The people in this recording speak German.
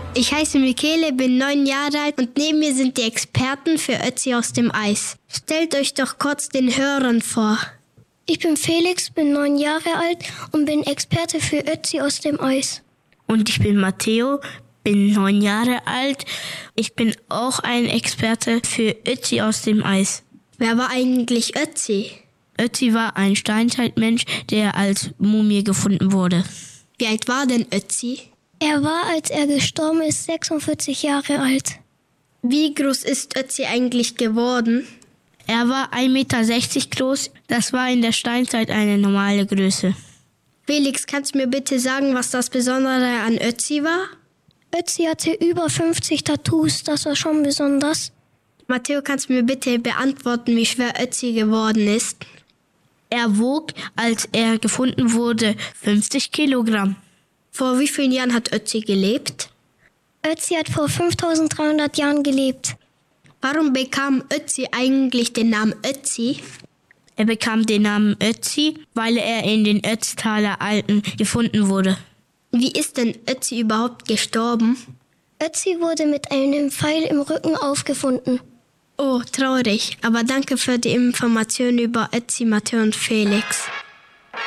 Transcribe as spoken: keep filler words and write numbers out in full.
Ich heiße Michele, bin neun Jahre alt und neben mir sind die Experten für Ötzi aus dem Eis. Stellt euch doch kurz den Hörern vor. Ich bin Felix, bin neun Jahre alt und bin Experte für Ötzi aus dem Eis. Und ich bin Matteo, bin neun Jahre alt. Ich bin auch ein Experte für Ötzi aus dem Eis. Wer war eigentlich Ötzi? Ötzi war ein Steinzeitmensch, der als Mumie gefunden wurde. Wie alt war denn Ötzi? Er war, als er gestorben ist, sechsundvierzig Jahre alt. Wie groß ist Ötzi eigentlich geworden? Er war ein Meter sechzig groß. Das war in der Steinzeit eine normale Größe. Felix, kannst du mir bitte sagen, was das Besondere an Ötzi war? Ötzi hatte über fünfzig Tattoos, das war schon besonders. Matteo, kannst du mir bitte beantworten, wie schwer Ötzi geworden ist? Er wog, als er gefunden wurde, fünfzig Kilogramm. Vor wie vielen Jahren hat Ötzi gelebt? Ötzi hat vor fünftausenddreihundert Jahren gelebt. Warum bekam Ötzi eigentlich den Namen Ötzi? Er bekam den Namen Ötzi, weil er in den Ötztaler Alpen gefunden wurde. Wie ist denn Ötzi überhaupt gestorben? Ötzi wurde mit einem Pfeil im Rücken aufgefunden. Oh, traurig. Aber danke für die Informationen über Ötzi, Matteo und Felix.